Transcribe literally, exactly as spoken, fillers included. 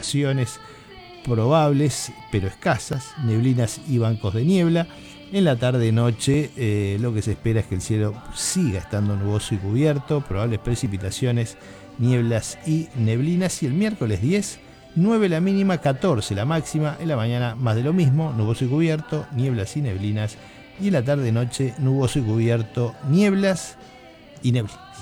precipitaciones probables, pero escasas, neblinas y bancos de niebla. En la tarde-noche eh, lo que se espera es que el cielo siga estando nuboso y cubierto, probables precipitaciones, nieblas y neblinas. Y el miércoles diez, nueve la mínima, catorce la máxima. En la mañana más de lo mismo, nuboso y cubierto, nieblas y neblinas. Y en la tarde-noche nuboso y cubierto, nieblas y neblinas.